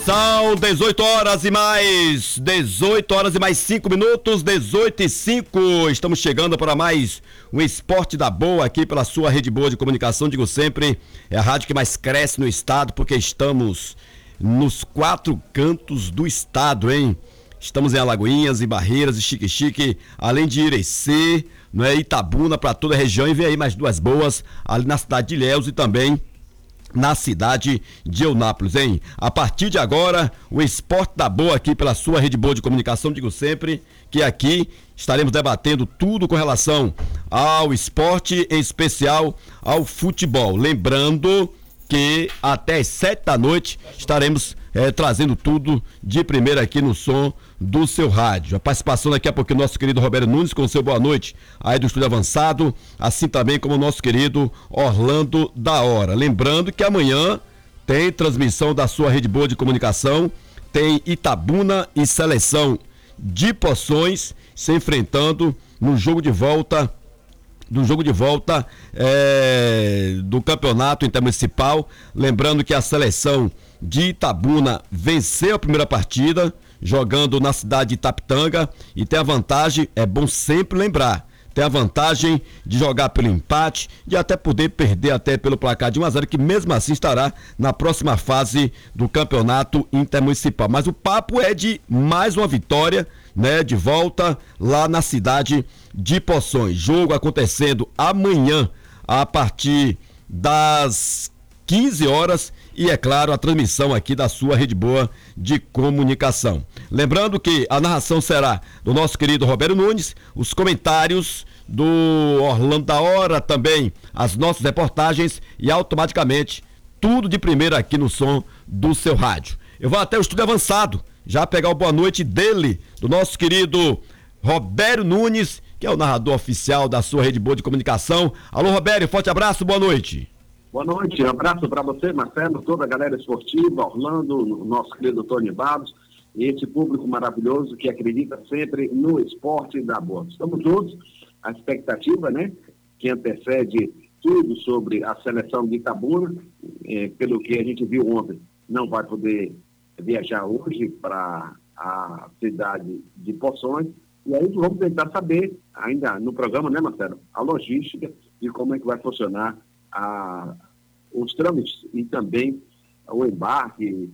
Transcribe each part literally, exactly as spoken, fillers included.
São dezoito horas e mais, dezoito horas e mais cinco minutos, dezoito e cinco. Estamos chegando para mais um Esporte da Boa aqui pela sua Rede Boa de Comunicação. Digo sempre, é a rádio que mais cresce no estado, porque estamos nos quatro cantos do estado, hein? Estamos em Alagoinhas, em Barreiras, em Xique-Xique, além de Irecê, não é, Itabuna, para toda a região. E vem aí mais duas boas ali na cidade de Ilhéus e também na cidade de Eunápolis, hein? A partir de agora, o Esporte da Boa aqui pela sua Rede Boa de Comunicação. Digo sempre que aqui estaremos debatendo tudo com relação ao esporte, em especial ao futebol. Lembrando que até as sete da noite estaremos é, trazendo tudo de primeira aqui no som do seu rádio. A participação daqui a pouco do nosso querido Roberto Nunes com o seu boa noite aí do Estúdio Avançado, assim também como o nosso querido Orlando da Hora. Lembrando que amanhã tem transmissão da sua Rede Boa de Comunicação, tem Itabuna e Seleção de Poções se enfrentando no jogo de volta do jogo de volta é, do campeonato intermunicipal. Lembrando que a seleção de Itabuna venceu a primeira partida, jogando na cidade de Itapitanga, e tem a vantagem, é bom sempre lembrar, tem a vantagem de jogar pelo empate, de até poder perder até pelo placar de um a zero, que mesmo assim estará na próxima fase do campeonato intermunicipal. Mas o papo é de mais uma vitória, né, de volta lá na cidade de Poções. Jogo acontecendo amanhã a partir das quinze horas e, é claro, a transmissão aqui da sua Rede Boa de Comunicação. Lembrando que a narração será do nosso querido Roberto Nunes, os comentários do Orlando da Hora, também as nossas reportagens e automaticamente tudo de primeira aqui no som do seu rádio. Eu vou até o Estúdio Avançado já pegar o boa noite dele, do nosso querido Roberto Nunes, que é o narrador oficial da sua Rede Boa de Comunicação. Alô, Roberto, forte abraço, boa noite. Boa noite, um abraço para você, Marcelo, toda a galera esportiva, Orlando, o nosso querido Tony Barros, e esse público maravilhoso que acredita sempre no esporte da boa. Estamos juntos, a expectativa, né, que antecede tudo sobre a seleção de Itabuna, eh, pelo que a gente viu ontem, não vai poder viajar hoje para a cidade de Poções, e aí vamos tentar saber, ainda no programa, né, Marcelo, a logística de como é que vai funcionar A, os trâmites e também o embarque,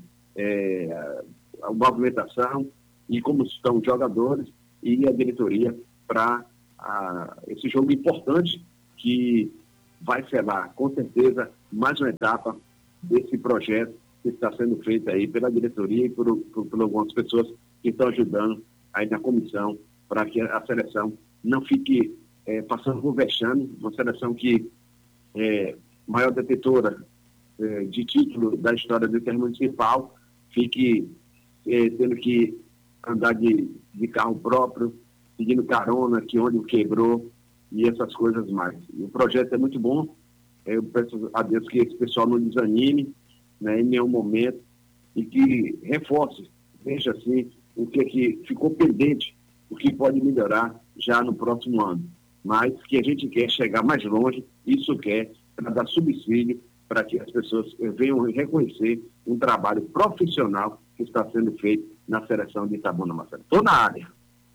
é, a movimentação e como estão os jogadores e a diretoria para esse jogo importante que vai selar, com certeza, mais uma etapa desse projeto que está sendo feito aí pela diretoria e por, por, por algumas pessoas que estão ajudando aí na comissão para que a seleção não fique é, passando por vexame, uma seleção que É, maior detetora é, de título da história do intermunicipal, fique é, tendo que andar de, de carro próprio, seguindo carona, que onde quebrou e essas coisas mais. E o projeto é muito bom, é, eu peço a Deus que esse pessoal não desanime, né, em nenhum momento, e que reforce, veja assim, o que, que ficou pendente, o que pode melhorar já no próximo ano. Mas que a gente quer chegar mais longe, isso quer, para dar subsídio, para que as pessoas venham reconhecer um trabalho profissional que está sendo feito na seleção de Itabuna, Marcelo. Estou na área.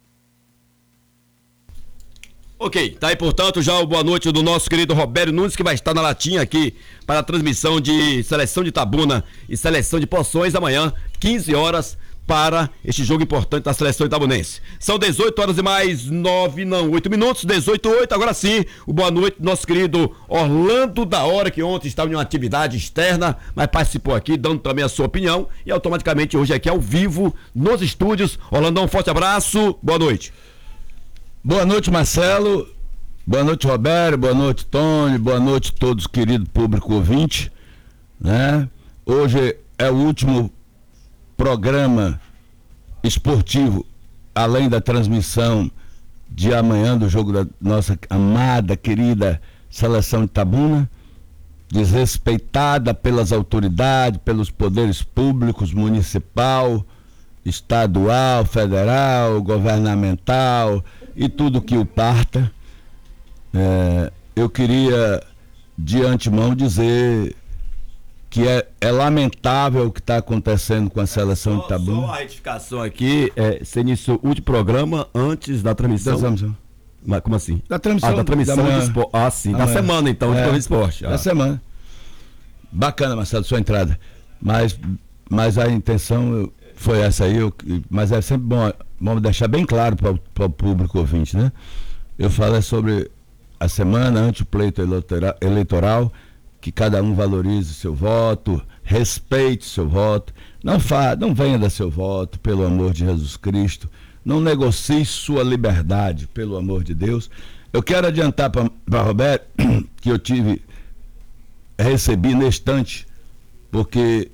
Ok, tá aí, portanto, já o boa noite do nosso querido Roberto Nunes, que vai estar na latinha aqui para a transmissão de seleção de Itabuna e seleção de Poções amanhã, quinze horas, para este jogo importante da seleção itabunense. São dezoito horas e mais nove, não, oito minutos, dezoito e oito, agora sim, o boa noite do nosso querido Orlando da Hora, que ontem estava em uma atividade externa, mas participou aqui, dando também a sua opinião, e automaticamente hoje aqui ao vivo, nos estúdios. Orlandão, um forte abraço, boa noite. Boa noite, Marcelo, boa noite, Roberto, boa noite, Tony, boa noite a todos, querido público ouvinte, né? Hoje é o último programa esportivo, além da transmissão de amanhã do jogo da nossa amada, querida seleção de Itabuna, desrespeitada pelas autoridades, pelos poderes públicos, municipal, estadual, federal, governamental e tudo que o parta. É, eu queria de antemão dizer que é, é lamentável o que está acontecendo com a seleção só, de Itabuna. Só a retificação aqui, é, você iniciou o último programa antes da transmissão. Da transmissão. Mas como assim? Da transmissão. Ah, da transmissão da do esporte. Ah, sim. Da, da semana, então, de é, Corrida Esporte. Ah. Da semana. Bacana, Marcelo, sua entrada. Mas, mas a intenção foi essa aí, eu, mas é sempre bom, vamos deixar bem claro para o público ouvinte, né? Eu falo é sobre a semana antes do pleito eleitoral, eleitoral, que cada um valorize seu voto, respeite seu voto, não, fa, não venha dar seu voto, pelo amor de Jesus Cristo, não negocie sua liberdade, pelo amor de Deus. Eu quero adiantar para Roberto que eu tive, recebi na estante, porque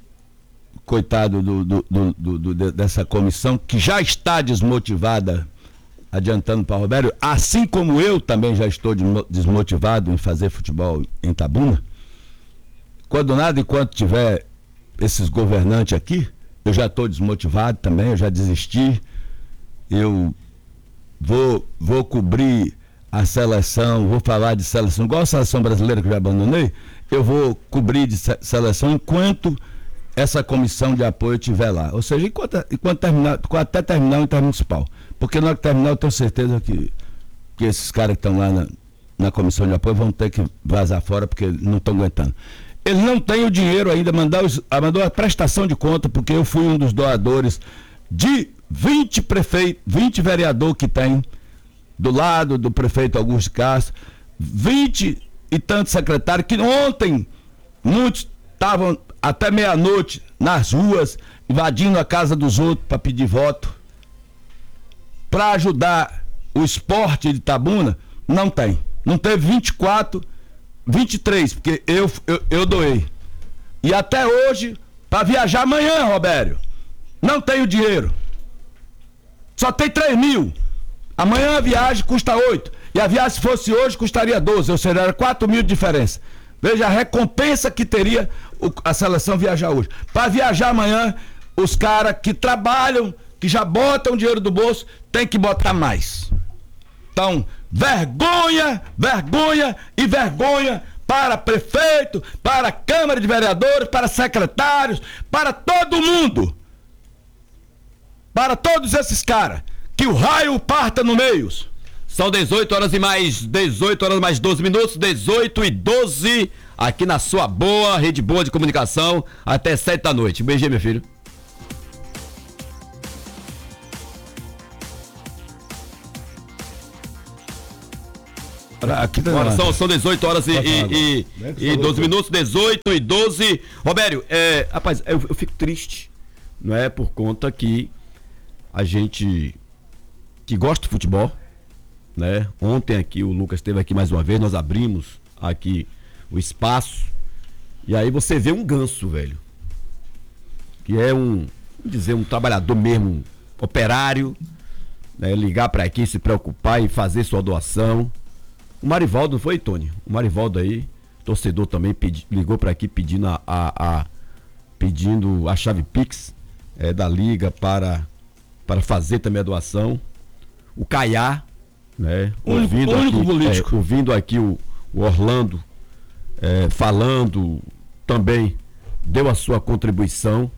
coitado do, do, do, do, do, dessa comissão, que já está desmotivada, adiantando para Roberto, assim como eu também já estou desmotivado em fazer futebol em Itabuna. Quando nada, enquanto tiver esses governantes aqui, eu já estou desmotivado também, eu já desisti. Eu vou, vou cobrir a seleção, vou falar de seleção, igual a seleção brasileira que eu já abandonei, eu vou cobrir de seleção enquanto essa comissão de apoio estiver lá. Ou seja, enquanto, enquanto terminar, até terminar o intermunicipal. Porque na hora que terminar, eu tenho certeza que, que esses caras que estão lá na, na comissão de apoio vão ter que vazar fora, porque não estão aguentando. Eles não têm o dinheiro ainda, mandar os, mandou a prestação de conta, porque eu fui um dos doadores de vinte prefeitos, vinte vereadores que tem do lado do prefeito Augusto Castro, vinte e tantos secretários que ontem muitos estavam até meia-noite nas ruas, invadindo a casa dos outros para pedir voto. Para ajudar o esporte de Itabuna, não tem. Não teve vinte e quatro, vinte e três, porque eu, eu, eu doei. E até hoje, para viajar amanhã, Robério, não tenho dinheiro. Só tem três mil. Amanhã a viagem custa oito. E a viagem, se fosse hoje, custaria doze. Ou seja, era quatro mil de diferença. Veja a recompensa que teria o, a seleção viajar hoje. Para viajar amanhã, os caras que trabalham, que já botam dinheiro do bolso, tem que botar mais. Então, vergonha, vergonha e vergonha para prefeito, para Câmara de Vereadores, para secretários, para todo mundo. Para todos esses caras. Que o raio parta no meio. São dezoito horas e mais dezoito horas mais doze minutos, dezoito e doze, aqui na sua boa, rede boa de comunicação, até sete da noite. Um beijinho, meu filho. Aqui tá Agora são, são dezoito horas e, e, e, e doze minutos, dezoito e doze. Robério, é, rapaz, eu, eu fico triste, não é? Por conta que a gente que gosta de futebol, né? Ontem aqui o Lucas esteve aqui mais uma vez, nós abrimos aqui o espaço e aí você vê um ganso, velho, que é um, vamos dizer, um trabalhador mesmo, um operário, né? Ligar para aqui, se preocupar e fazer sua doação. O Marivaldo, não foi, Tony? O Marivaldo aí, torcedor também, pedi, ligou para aqui pedindo a, a, a, pedindo a chave Pix é, da Liga para, para fazer também a doação. O Caiá, né? Ouvindo aqui, é, ouvindo aqui o, o Orlando é, falando também, deu a sua contribuição.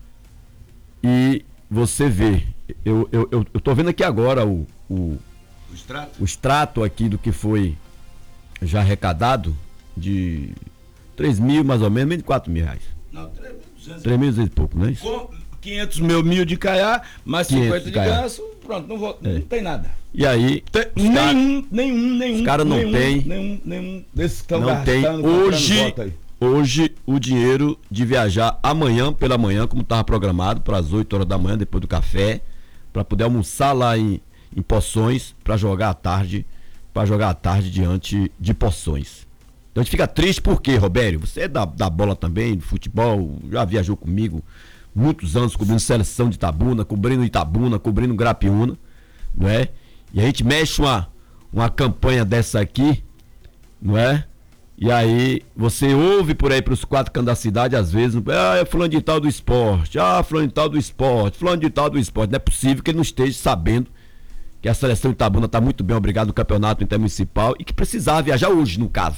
E você vê, eu, eu, eu, eu tô vendo aqui agora o, o, o, extrato. o extrato aqui do que foi já arrecadado de três mil mais ou menos, menos de quatro mil reais. Não, três mil e pouco, não é isso? Com quinhentos mil, mil de Caiá, mais cinquenta de ganso, pronto, não, vou, é. não tem nada. E aí, tem, nenhum, cara, nenhum, nenhum, os caras não nenhum, tem, nenhum, nenhum desses que estão não tem. Hoje, hoje o dinheiro de viajar amanhã pela manhã, como estava programado, para as oito horas da manhã, depois do café, para poder almoçar lá em, em Poções, para jogar à tarde, para jogar à tarde diante de Poções. Então a gente fica triste porque, Robério, você é da, da bola também, do futebol, já viajou comigo muitos anos cobrindo seleção de Itabuna, cobrindo Itabuna, cobrindo Grapiúna, não é? E a gente mexe uma, uma campanha dessa aqui, não é? E aí você ouve por aí pros quatro cantos da cidade, às vezes, ah, é fulano de tal do esporte, ah, fulano de tal do esporte, fulano de tal do esporte. Não é possível que ele não esteja sabendo que a seleção de Itabuna está muito bem, obrigado, no campeonato intermunicipal e que precisava viajar hoje, no caso.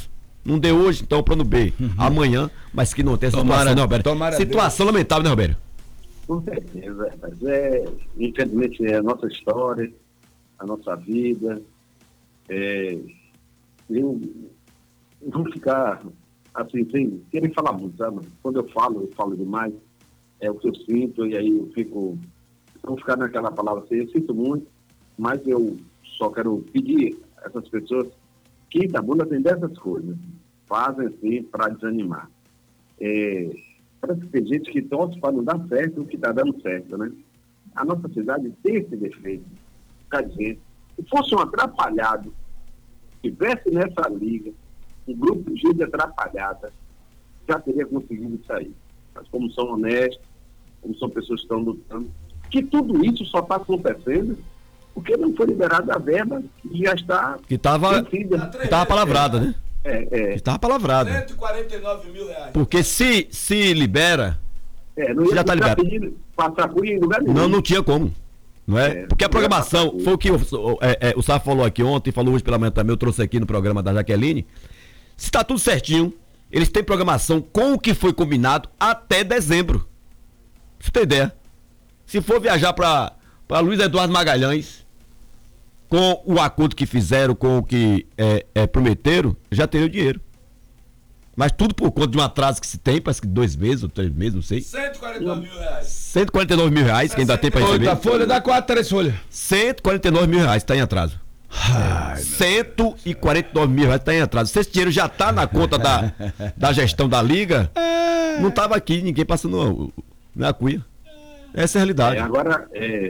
Não deu hoje, então plano B. Uhum. Amanhã, mas que não tem essa tomara, situação, né, Roberto? Situação Deus. Lamentável, né, Roberto? Com certeza, mas é, infelizmente, é a nossa história, a nossa vida. É, eu vou ficar assim, sem querer falar muito, sabe? Quando eu falo, eu falo demais, é o que eu sinto, e aí eu fico, vou ficar naquela palavra assim, eu sinto muito, mas eu só quero pedir a essas pessoas que Itabuna tem dessas coisas, fazem assim para desanimar. É, parece que tem gente que torce para não dar certo o que está dando certo, né? A nossa cidade tem esse defeito, ficar dizendo, se fosse um atrapalhado, tivesse nessa liga, um grupo de gente atrapalhada, já teria conseguido sair. Mas como são honestos, como são pessoas que estão lutando, que tudo isso só está acontecendo porque não foi liberada a verba que já está... Que estava estava palavrada, né? É, é. Que estava palavrada. cento e quarenta e nove mil reais. Porque se, se libera, é, não ia já está liberado. Passar por em lugar nenhum. Não, não tinha como. Não é? é porque a programação, foi o que o, é, é, o Sá falou aqui ontem, falou hoje pela manhã também, eu trouxe aqui no programa da Jaqueline. Se está tudo certinho, eles têm programação com o que foi combinado até dezembro. Pra você ter ideia. Se for viajar para Luiz Eduardo Magalhães, com o acordo que fizeram, com o que é, é, prometeram, já teria o dinheiro. Mas tudo por conta de um atraso que se tem, parece que dois meses ou três meses, não sei. cento e quarenta e nove mil reais. cento e quarenta e nove mil reais, que ainda tem para receber. Da folha dá quatro, três folhas. cento e quarenta e nove mil reais, está em atraso. Ai, cento e quarenta e nove mil reais está em atraso. Se esse dinheiro já está na conta da, da gestão da liga, não estava aqui, ninguém passando na cuia. Essa é a realidade. É, agora, é,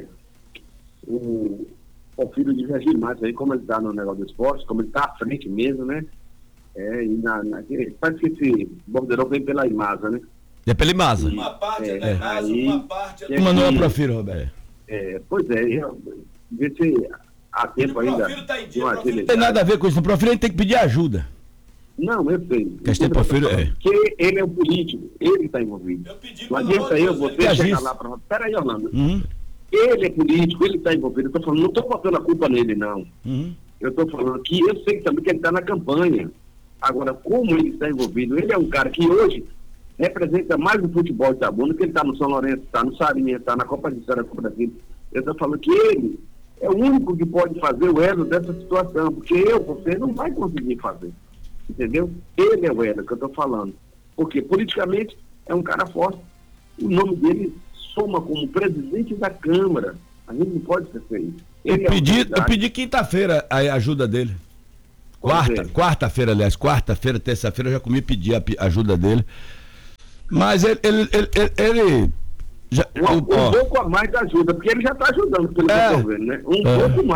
o, o filho de Regir mais aí, como ele está no negócio do esporte, como ele está à frente mesmo, né? É, e na, na, parece que esse bordeirão vem pela Imasa, né? É pela Imasa. Uma parte é, é da Imasa, aí, uma parte é do... Mandou pro filho, Roberto. É, pois é, eu, vê se há tempo ainda. Tá em dia, não, não tem nada a ver com isso. O Profilho a gente tem que pedir ajuda. Não, eu sei. Questão do Profilho é. Porque ele é o político, ele está envolvido. Eu pedi não adianta eu, você chegar lá para. Peraí, Orlando. Uhum. Ele é político, ele está envolvido. Eu estou falando, não estou botando a culpa nele, não. Uhum. Eu estou falando que eu sei também que ele está na campanha. Agora, como ele está envolvido, ele é um cara que hoje representa mais o futebol de Itabuna, que ele está no São Lourenço, está no Sarinha, está na Copa de História da Copa Brasil. Eu estou falando que ele é o único que pode fazer o elo dessa situação, porque eu, você, não vai conseguir fazer. Entendeu? Ele é o elo que eu estou falando. Porque politicamente é um cara forte. O nome dele soma como presidente da Câmara. A gente não pode esquecer isso. Eu pedi, é eu pedi quinta-feira a ajuda dele. Quarta, quarta-feira, aliás, quarta-feira, terça-feira eu já comi pedir a ajuda dele. Mas ele. ele, ele, ele, ele já, um, um pouco a mais de ajuda, porque ele já está ajudando, pelo que eu estou vendo, né? Um é. pouco mais.